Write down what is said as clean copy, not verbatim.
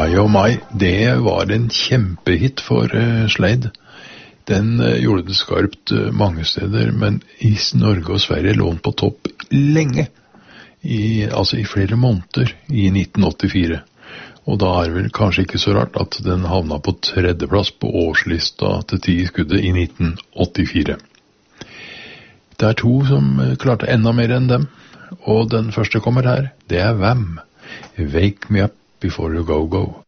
Oh my, det var en kjempehit for Slade. Den gjorde det skarpt mange steder, men i Norge og Sverige lå den på topp lenge, altså i flere måneder i 1984. Og da er det vel kanskje ikke så rart at den havna på 3. plass på årslista til 10 i skuddet i 1984. Det er 2 som klarte enda mer enn dem, og den første kommer her, det er Wham! Wake Me Up Before You Go Go.